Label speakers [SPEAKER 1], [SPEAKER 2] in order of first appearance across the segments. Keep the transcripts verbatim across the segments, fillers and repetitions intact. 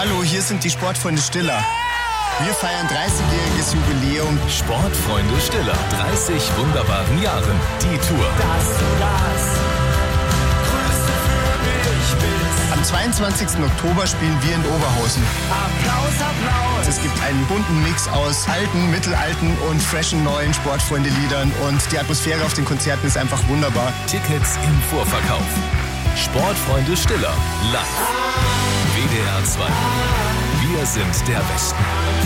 [SPEAKER 1] Hallo, hier sind die Sportfreunde Stiller. Wir feiern dreißigjähriges Jubiläum.
[SPEAKER 2] Sportfreunde Stiller, dreißig wunderbaren Jahren. Die Tour.
[SPEAKER 3] Dass du das Größte für mich bist.
[SPEAKER 1] Am zweiundzwanzigsten Oktober spielen wir in Oberhausen.
[SPEAKER 3] Applaus, Applaus.
[SPEAKER 1] Es gibt einen bunten Mix aus alten, mittelalten und freshen neuen Sportfreunde-Liedern. Und die Atmosphäre auf den Konzerten ist einfach wunderbar.
[SPEAKER 2] Tickets im Vorverkauf. Sportfreunde Stiller, live. W D R zwei. Wir sind der Westen.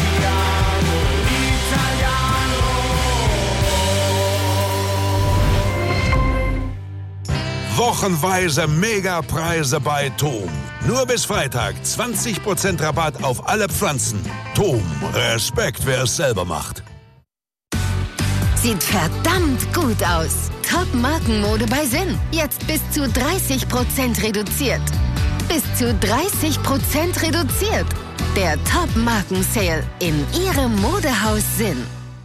[SPEAKER 4] Wochenweise Megapreise bei Tom. Nur bis Freitag zwanzig Prozent Rabatt auf alle Pflanzen. Tom, Respekt, wer es selber macht.
[SPEAKER 5] Sieht verdammt gut aus. Top-Markenmode bei Sinn. Jetzt bis zu dreißig Prozent reduziert. Bis zu dreißig Prozent reduziert. Der Top-Marken-Sale in Ihrem Modehaus Sinn.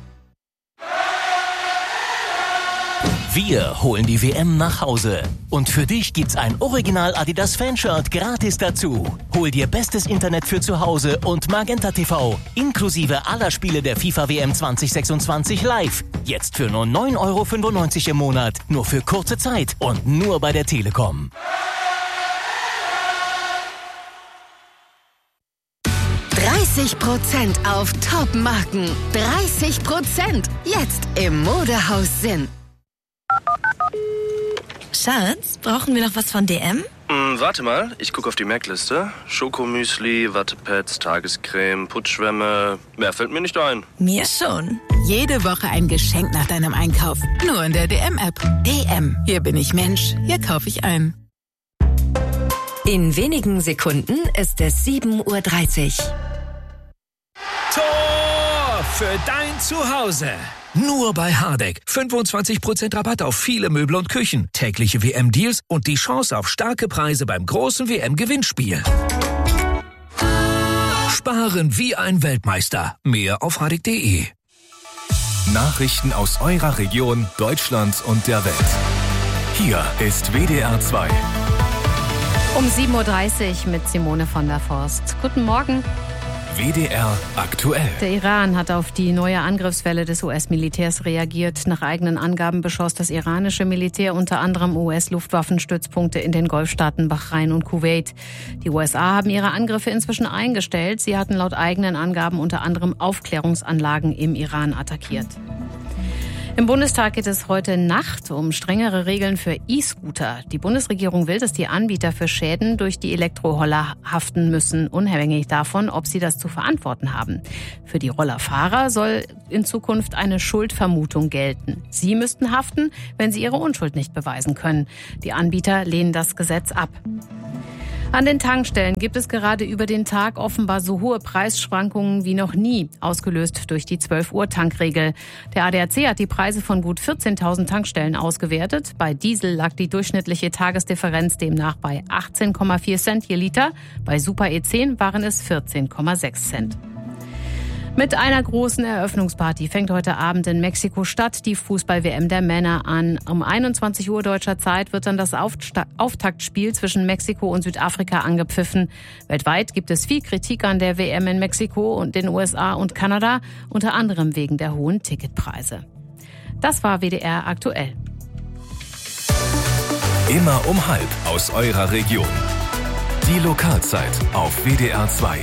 [SPEAKER 6] Wir holen die W M nach Hause. Und für dich gibt's ein Original Adidas Fanshirt gratis dazu. Hol dir bestes Internet für zu Hause und Magenta T V. Inklusive aller Spiele der FIFA W M zwanzig sechsundzwanzig live. Jetzt für nur neun Euro fünfundneunzig im Monat. Nur für kurze Zeit und nur bei der Telekom.
[SPEAKER 5] dreißig Prozent auf Top-Marken. dreißig Prozent. Jetzt im Modehaus Sinn.
[SPEAKER 7] Schatz, brauchen wir noch was von D M?
[SPEAKER 8] Hm, warte mal, ich gucke auf die Merkliste. Schokomüsli, Wattepads, Tagescreme, Putzschwämme. Mehr fällt mir nicht ein.
[SPEAKER 7] Mir schon.
[SPEAKER 9] Jede Woche ein Geschenk nach deinem Einkauf. Nur in der D M-App. D M. Hier bin ich Mensch. Hier kaufe ich ein.
[SPEAKER 10] In wenigen Sekunden ist es sieben Uhr dreißig.
[SPEAKER 11] Tor für dein Zuhause. Nur bei Hardegg. fünfundzwanzig Prozent Rabatt auf viele Möbel und Küchen. Tägliche W M-Deals und die Chance auf starke Preise beim großen W M-Gewinnspiel. Sparen wie ein Weltmeister. Mehr auf hardegg punkt de.
[SPEAKER 2] Nachrichten aus eurer Region, Deutschland und der Welt. Hier ist W D R zwei.
[SPEAKER 12] Um sieben Uhr dreißig mit Simone von der Forst. Guten Morgen.
[SPEAKER 2] W D R aktuell.
[SPEAKER 12] Der Iran hat auf die neue Angriffswelle des U S-Militärs reagiert. Nach eigenen Angaben beschoss das iranische Militär unter anderem U S-Luftwaffenstützpunkte in den Golfstaaten Bahrain und Kuwait. Die U S A haben ihre Angriffe inzwischen eingestellt. Sie hatten laut eigenen Angaben unter anderem Aufklärungsanlagen im Iran attackiert. Im Bundestag geht es heute Nacht um strengere Regeln für E-Scooter. Die Bundesregierung will, dass die Anbieter für Schäden durch die Elektroroller haften müssen, unabhängig davon, ob sie das zu verantworten haben. Für die Rollerfahrer soll in Zukunft eine Schuldvermutung gelten. Sie müssten haften, wenn sie ihre Unschuld nicht beweisen können. Die Anbieter lehnen das Gesetz ab. An den Tankstellen gibt es gerade über den Tag offenbar so hohe Preisschwankungen wie noch nie, ausgelöst durch die zwölf Uhr Tankregel. Der A D A C hat die Preise von gut vierzehntausend Tankstellen ausgewertet. Bei Diesel lag die durchschnittliche Tagesdifferenz demnach bei achtzehn Komma vier Cent je Liter. Bei Super E zehn waren es vierzehn Komma sechs Cent. Mit einer großen Eröffnungsparty fängt heute Abend in Mexiko-Stadt die Fußball-W M der Männer an. Um einundzwanzig Uhr deutscher Zeit wird dann das Aufsta- Auftaktspiel zwischen Mexiko und Südafrika angepfiffen. Weltweit gibt es viel Kritik an der W M in Mexiko und den U S A und Kanada, unter anderem wegen der hohen Ticketpreise. Das war W D R aktuell.
[SPEAKER 2] Immer um halb aus eurer Region. Die Lokalzeit auf W D R zwei.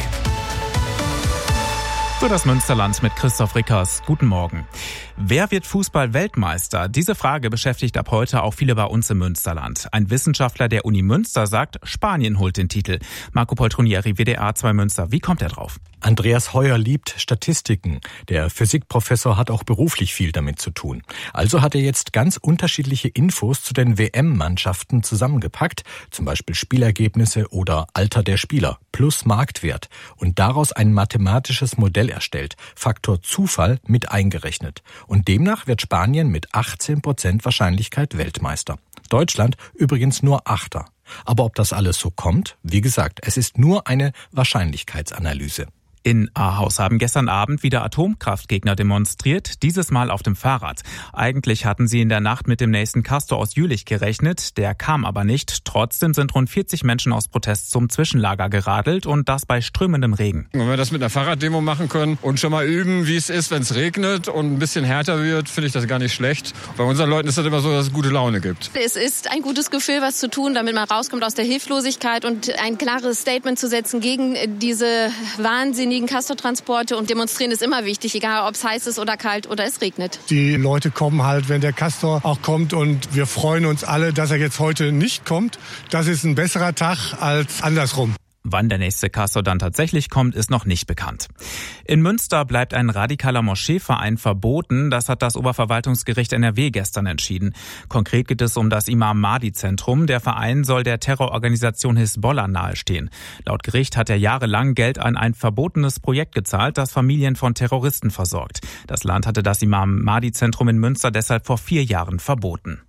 [SPEAKER 13] So das Münsterland mit Christoph Rickers. Guten Morgen. Wer wird Fußball-Weltmeister? Diese Frage beschäftigt ab heute auch viele bei uns im Münsterland. Ein Wissenschaftler der Uni Münster sagt, Spanien holt den Titel. Marco Poltronieri, W D R zwei Münster. Wie kommt er drauf?
[SPEAKER 14] Andreas Heuer liebt Statistiken. Der Physikprofessor hat auch beruflich viel damit zu tun. Also hat er jetzt ganz unterschiedliche Infos zu den W M-Mannschaften zusammengepackt, zum Beispiel Spielergebnisse oder Alter der Spieler plus Marktwert und daraus ein mathematisches Modell erstellt, Faktor Zufall mit eingerechnet. Und demnach wird Spanien mit achtzehn Prozent Wahrscheinlichkeit Weltmeister. Deutschland übrigens nur Achter. Aber ob das alles so kommt? Wie gesagt, es ist nur eine Wahrscheinlichkeitsanalyse.
[SPEAKER 13] In Ahaus haben gestern Abend wieder Atomkraftgegner demonstriert, dieses Mal auf dem Fahrrad. Eigentlich hatten sie in der Nacht mit dem nächsten Castor aus Jülich gerechnet, der kam aber nicht. Trotzdem sind rund vierzig Menschen aus Protest zum Zwischenlager geradelt und das bei strömendem Regen.
[SPEAKER 15] Wenn wir das mit einer Fahrraddemo machen können und schon mal üben, wie es ist, wenn es regnet und ein bisschen härter wird, finde ich das gar nicht schlecht. Bei unseren Leuten ist das immer so, dass es gute Laune gibt.
[SPEAKER 16] Es ist ein gutes Gefühl, was zu tun, damit man rauskommt aus der Hilflosigkeit und ein klares Statement zu setzen gegen diese wahnsinnigen Castortransporte. Und demonstrieren ist immer wichtig, egal ob es heiß ist oder kalt oder es regnet.
[SPEAKER 17] Die Leute kommen halt, wenn der Castor auch kommt, und wir freuen uns alle, dass er jetzt heute nicht kommt. Das ist ein besserer Tag als andersrum.
[SPEAKER 13] Wann der nächste Castor dann tatsächlich kommt, ist noch nicht bekannt. In Münster bleibt ein radikaler Moscheeverein verboten. Das hat das Oberverwaltungsgericht N R W gestern entschieden. Konkret geht es um das Imam-Mahdi-Zentrum. Der Verein soll der Terrororganisation Hisbollah nahestehen. Laut Gericht hat er jahrelang Geld an ein verbotenes Projekt gezahlt, das Familien von Terroristen versorgt. Das Land hatte das Imam-Mahdi-Zentrum in Münster deshalb vor vier Jahren verboten.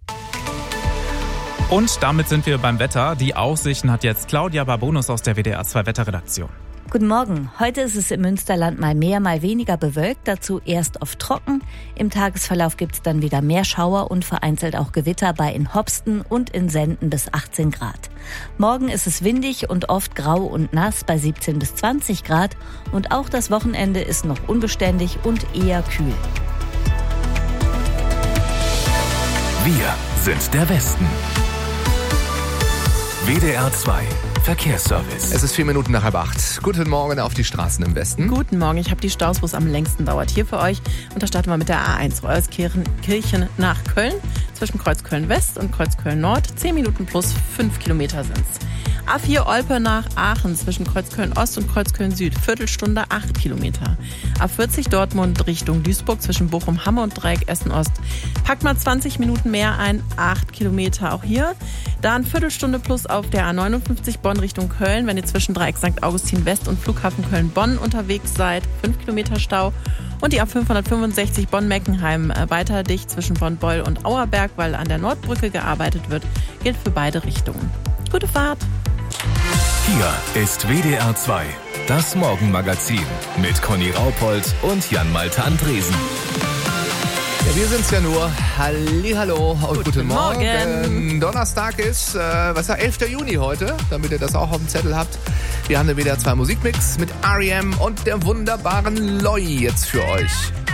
[SPEAKER 13] Und damit sind wir beim Wetter. Die Aussichten hat jetzt Claudia Barbonus aus der W D R zwei Wetterredaktion.
[SPEAKER 18] Guten Morgen. Heute ist es im Münsterland mal mehr, mal weniger bewölkt, dazu erst oft trocken. Im Tagesverlauf gibt es dann wieder mehr Schauer und vereinzelt auch Gewitter bei in Hopsten und in Senden bis achtzehn Grad. Morgen ist es windig und oft grau und nass bei siebzehn bis zwanzig Grad. Und auch das Wochenende ist noch unbeständig und eher kühl.
[SPEAKER 2] Wir sind der Westen. W D R zwei Verkehrsservice.
[SPEAKER 19] Es ist vier Minuten nach halb acht. Guten Morgen auf die Straßen im Westen.
[SPEAKER 20] Guten Morgen, ich habe die Staus, wo es am längsten dauert, hier für euch. Und da starten wir mit der A eins, Euskirchen nach Köln. Zwischen Kreuzköln-West und Kreuzköln-Nord. zehn Minuten plus fünf Kilometer sind's. A vier Olpe nach Aachen zwischen Kreuzköln-Ost und Kreuzköln-Süd. Viertelstunde, acht Kilometer. A vierzig Dortmund Richtung Duisburg zwischen Bochum-Hamme und Dreieck Essen-Ost. Packt mal zwanzig Minuten mehr ein, acht Kilometer auch hier. Dann Viertelstunde plus auf der A neunundfünfzig Bonn Richtung Köln. Wenn ihr zwischen Dreieck Sankt Augustin West und Flughafen Köln-Bonn unterwegs seid, fünf Kilometer Stau. Und die A fünfhundertfünfundsechzig Bonn-Meckenheim weiter dicht zwischen Bonn-Beul und Auerberg, weil an der Nordbrücke gearbeitet wird. Gilt für beide Richtungen. Gute Fahrt!
[SPEAKER 2] Hier ist W D R zwei, das Morgenmagazin mit Conny Raupold und Jan-Malte Andresen.
[SPEAKER 19] Ja, wir sind's ja nur. Hallihallo und guten,
[SPEAKER 20] guten
[SPEAKER 19] Morgen.
[SPEAKER 20] Morgen.
[SPEAKER 19] Donnerstag ist, äh, was ist der elfter Juni heute, damit ihr das auch auf dem Zettel habt. Wir haben den W D R zwei Musikmix mit R E M und der wunderbaren Loi jetzt für euch.